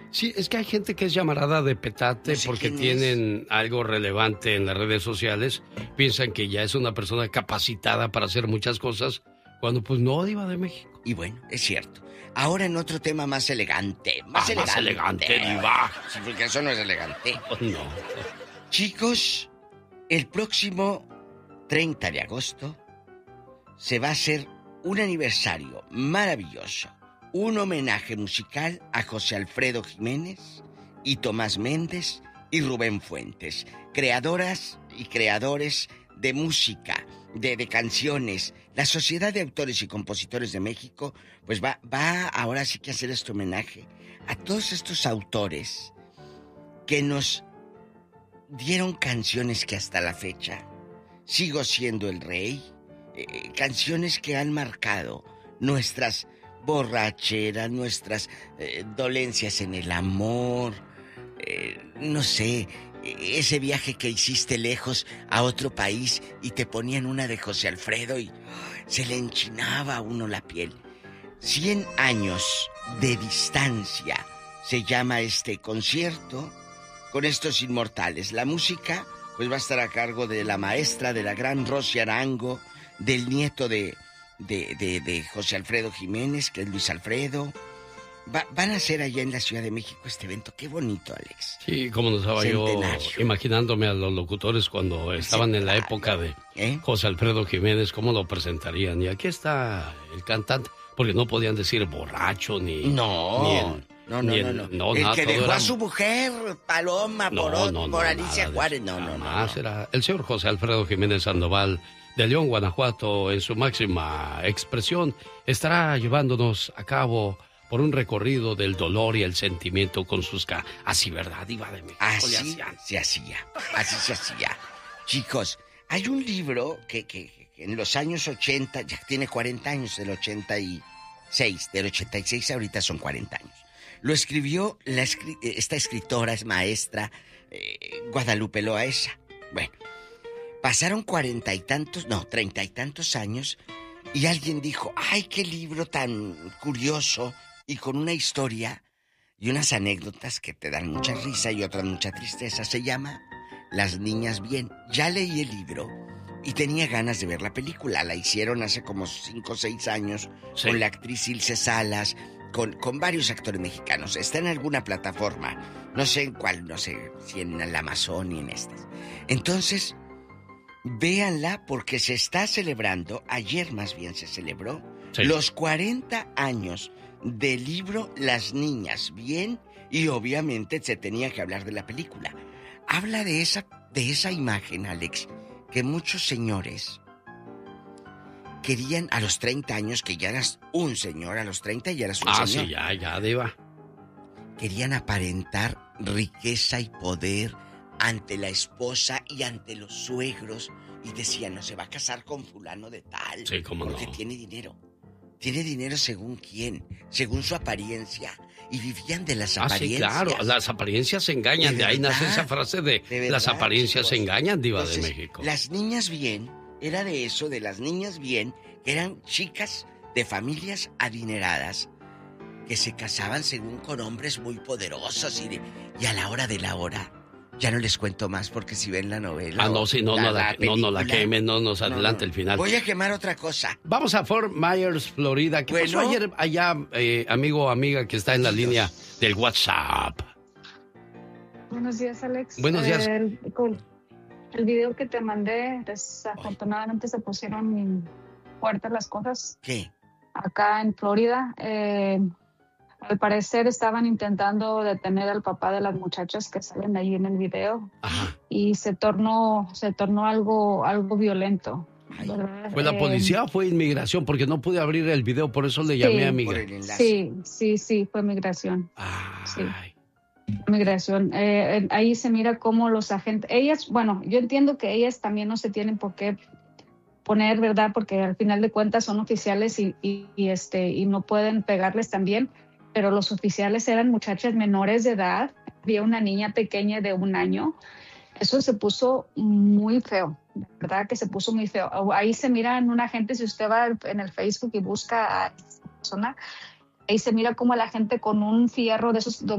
Sí, es que hay gente que es llamarada de petate porque tienen algo relevante en las redes sociales. Piensan que ya es una persona capacitada para hacer muchas cosas, cuando pues no, Diva de México. Y bueno, es cierto. Ahora en otro tema más elegante. Más elegante, Diva. Sí, porque eso no es elegante. No. Chicos, el próximo 30 de agosto se va a hacer un aniversario maravilloso. Un homenaje musical a José Alfredo Jiménez y Tomás Méndez y Rubén Fuentes, creadoras y creadores de música, de canciones. La Sociedad de Autores y Compositores de México pues va ahora sí que a hacer este homenaje a todos estos autores que nos dieron canciones que hasta la fecha sigo siendo el rey, canciones que han marcado nuestras borracheras, nuestras dolencias en el amor, no sé, ese viaje que hiciste lejos a otro país y te ponían una de José Alfredo y se le enchinaba a uno la piel. 100 años de distancia se llama este concierto con estos inmortales. La música pues va a estar a cargo de la maestra, de la gran Rosy Arango, del nieto de José Alfredo Jiménez, que es Luis Alfredo. Van a hacer allá en la Ciudad de México este evento. Qué bonito, Alex. Sí, como no estaba yo imaginándome a los locutores cuando estaban en la época de José Alfredo Jiménez, cómo lo presentarían. Y aquí está el cantante, porque no podían decir borracho ni... No, el nada, que dejó a su mujer, Paloma, por Alicia Juárez. No. Era el señor José Alfredo Jiménez Sandoval, de León, Guanajuato, en su máxima expresión, estará llevándonos a cabo por un recorrido del dolor y el sentimiento con sus... Así, ¿verdad, Diva de México? Así se hacía. Chicos, hay un libro que en los años 80, ya tiene 40 años, del 86 ahorita son 40 años. Lo escribió esta escritora, es maestra, Guadalupe Loaesa. Bueno, pasaron 30 y tantos años y alguien dijo, ¡ay, qué libro tan curioso! Y con una historia y unas anécdotas que te dan mucha risa y otras mucha tristeza. Se llama Las Niñas Bien. Ya leí el libro y tenía ganas de ver la película. La hicieron hace como 5 o 6 años con la actriz Ilse Salas, con varios actores mexicanos. Está en alguna plataforma, no sé en cuál, no sé si en el Amazon y en estas. Entonces, véanla porque se está celebrando, ayer más bien se celebró, los 40 años del libro Las Niñas Bien, y obviamente se tenía que hablar de la película. Habla de esa imagen, Alex, que muchos señores querían a los 30 años, que ya eras un señor, a los 30 ya eras un señor. Sí, ya, Diva. Querían aparentar riqueza y poder ante la esposa y ante los suegros, y decían, no se va a casar con fulano de tal, porque tiene dinero. Tiene dinero según quién, según su apariencia. Y vivían de las apariencias. Sí, claro, las apariencias se engañan. De ahí nace esa frase de las apariencias, chicos, se engañan, Diva. Entonces, de México. Las niñas bien, era de eso, de las niñas bien, que eran chicas de familias adineradas, que se casaban según con hombres muy poderosos y a la hora de la hora. Ya no les cuento más porque si ven la novela... no la quemen, no nos adelante el final. Voy a quemar otra cosa. Vamos a Fort Myers, Florida. ¿Qué pasó ayer allá, amigo o amiga que está en la línea del WhatsApp? Buenos días, Alex. Buenos días. El video que te mandé, desafortunadamente se pusieron fuertes las cosas. ¿Qué? Acá en Florida, al parecer estaban intentando detener al papá de las muchachas que salen ahí en el video. Ajá. Y se tornó algo violento. ¿Fue la policía o fue inmigración? Porque no pude abrir el video, por eso le llamé a amiga. Sí, fue migración. Sí. Migración. Ahí se mira cómo los agentes, yo entiendo que ellas también no se tienen por qué poner, ¿verdad? Porque al final de cuentas son oficiales y no pueden pegarles también. Pero los oficiales eran muchachas menores de edad. Había una niña pequeña de 1 año. Eso se puso muy feo, ¿verdad? Que se puso muy feo. Ahí se mira en una gente, si usted va en el Facebook y busca a esa persona, ahí se mira como la gente con un fierro de esos